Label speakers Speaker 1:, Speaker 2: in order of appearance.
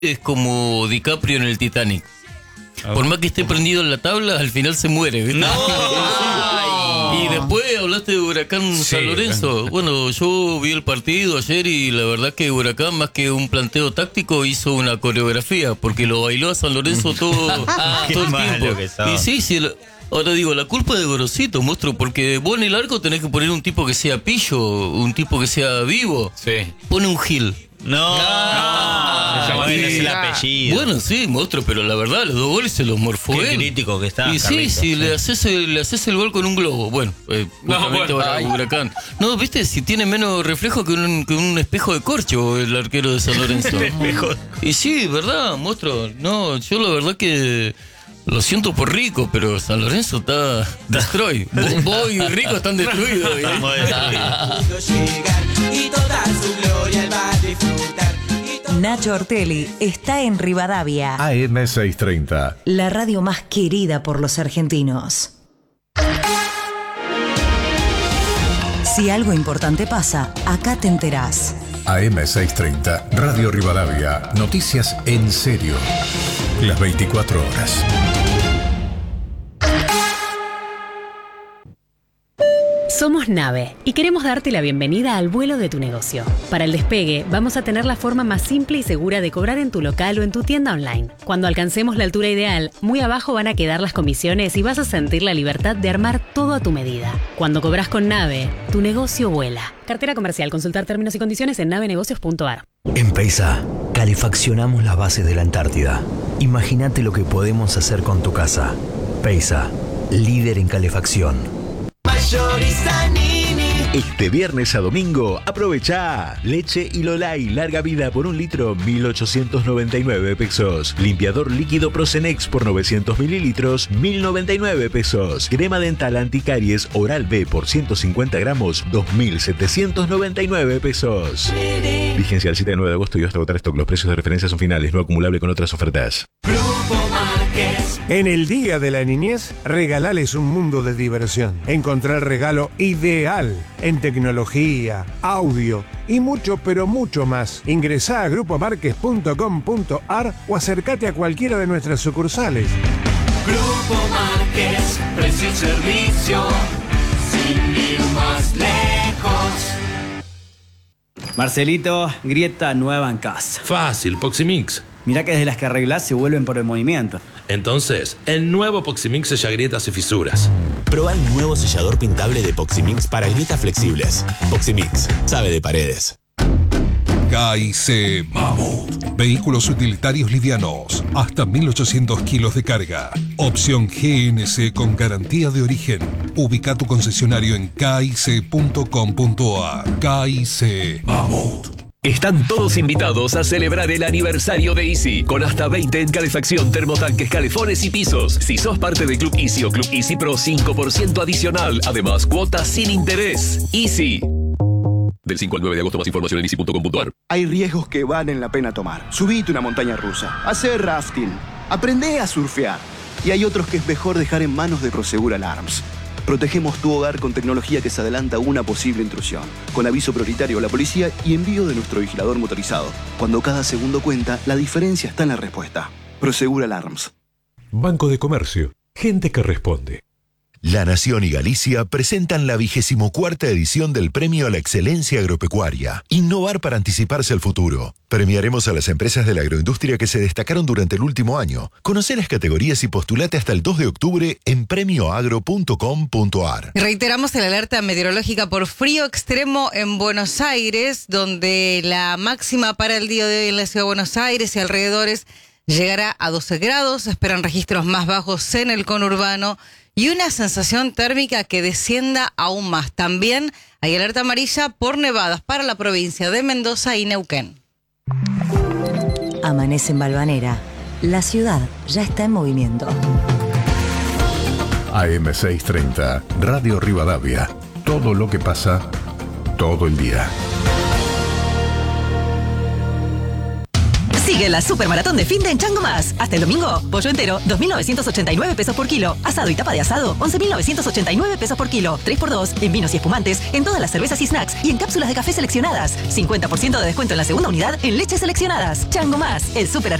Speaker 1: Es como DiCaprio en el Titanic. Por más que esté prendido en la tabla, al final se muere, ¿viste? Y después hablaste de Huracán San Lorenzo. Bueno, yo vi el partido ayer y la verdad que Huracán, más que un planteo táctico, hizo una coreografía, porque lo bailó a San Lorenzo todo el tiempo. Y sí, ahora digo, la culpa es de Gorosito, monstruo, porque vos en el arco tenés que poner un tipo que sea pillo, un tipo que sea vivo.
Speaker 2: Sí.
Speaker 1: Pone un Gil.
Speaker 2: No. Es el apellido.
Speaker 1: Bueno, sí, monstruo, pero la verdad, los 2 goles se los morfó
Speaker 2: Qué
Speaker 1: él.
Speaker 2: crítico que está.
Speaker 1: Y
Speaker 2: Carlitos,
Speaker 1: sí, le haces el gol con un globo. Bueno, justamente ahora Huracán. No, viste, si tiene menos reflejo que un espejo de corcho el arquero de San Lorenzo. Y sí, verdad, monstruo. No, yo la verdad que lo siento por Rico, pero San Lorenzo está destroy. Vos y Rico están destruidos.
Speaker 2: Estamos destruidos.
Speaker 3: Y toda su gloria él va a disfrutar.
Speaker 4: Nacho Ortelli está en Rivadavia,
Speaker 5: AM630.
Speaker 4: la radio más querida por los argentinos. Si algo importante pasa, acá te enterás.
Speaker 5: AM630, Radio Rivadavia. Noticias en serio. Las 24 horas.
Speaker 6: Somos Nave y queremos darte la bienvenida al vuelo de tu negocio. Para el despegue, vamos a tener la forma más simple y segura de cobrar en tu local o en tu tienda online. Cuando alcancemos la altura ideal, muy abajo van a quedar las comisiones y vas a sentir la libertad de armar todo a tu medida. Cuando cobras con Nave, tu negocio vuela. Cartera comercial. Consultar términos y condiciones en navenegocios.ar.
Speaker 7: En Peisa, calefaccionamos las bases de la Antártida. Imagínate lo que podemos hacer con tu casa. Peisa, líder en calefacción.
Speaker 8: Este viernes a domingo, aprovecha leche y Lolay larga vida por 1 litro, 1.899 pesos. Limpiador líquido Procenex por 900 mililitros, 1.099 pesos. Crema dental anticaries Oral B por 150 gramos, 2.799 pesos. Vigencia del 7 de 9 de agosto y hasta agotar stock. Los precios de referencia son finales, no acumulable con otras ofertas.
Speaker 9: En el Día de la Niñez, regalales un mundo de diversión. Encontrá el regalo ideal en tecnología, audio y mucho, pero mucho más. Ingresá a grupomarques.com.ar o acércate a cualquiera de nuestras sucursales.
Speaker 3: Grupo Márquez, precio y servicio, sin ir más lejos.
Speaker 10: Marcelito, grieta nueva en casa.
Speaker 11: Fácil, Poximix.
Speaker 10: Mirá que desde las que arreglás se vuelven por el movimiento.
Speaker 11: Entonces, el nuevo Poximix sella grietas y fisuras.
Speaker 12: Proba el nuevo sellador pintable de Poximix para grietas flexibles. Poximix, sabe de paredes.
Speaker 13: KIC Mammoth. Vehículos utilitarios livianos. Hasta 1.800 kilos de carga. Opción GNC con garantía de origen. Ubica tu concesionario en kic.com.ar. KIC Mammoth.
Speaker 14: Están todos invitados a celebrar el aniversario de Easy, con hasta 20 en calefacción, termotanques, calefones y pisos. Si sos parte de Club Easy o Club Easy Pro, 5% adicional. Además, cuotas sin interés. Easy. Del 5 al 9 de agosto, más información en easy.com.ar.
Speaker 15: Hay riesgos que valen la pena tomar. Subite una montaña rusa, hacer rafting, aprende a surfear. Y hay otros que es mejor dejar en manos de Prosegur Alarms. Protegemos tu hogar con tecnología que se adelanta a una posible intrusión, con aviso prioritario a la policía y envío de nuestro vigilador motorizado. Cuando cada segundo cuenta, la diferencia está en la respuesta. Prosegur Alarms.
Speaker 5: Banco de Comercio. Gente que responde.
Speaker 16: La Nación y Galicia presentan la 24ª edición del Premio a la Excelencia Agropecuaria. Innovar para anticiparse al futuro. Premiaremos a las empresas de la agroindustria que se destacaron durante el último año. Conoce las categorías y postulate hasta el 2 de octubre en premioagro.com.ar.
Speaker 17: Reiteramos la alerta meteorológica por frío extremo en Buenos Aires, donde la máxima para el día de hoy en la ciudad de Buenos Aires y alrededores llegará a 12 grados. Esperan registros más bajos en el conurbano y una sensación térmica que descienda aún más. También hay alerta amarilla por nevadas para la provincia de Mendoza y Neuquén.
Speaker 4: Amanece en Balvanera. La ciudad ya está en movimiento.
Speaker 5: AM630, Radio Rivadavia. Todo lo que pasa, todo el día.
Speaker 4: Sigue
Speaker 18: Sigue la supermaratón de fin de en Chango Más. Hasta el domingo, pollo entero, 2.989 pesos por kilo. Asado y tapa de asado, 11.989 pesos por kilo. 3x2 en vinos y espumantes, en todas las cervezas y snacks y en cápsulas de café seleccionadas. 50% de descuento en la segunda unidad en leches seleccionadas. Chango Más, el súper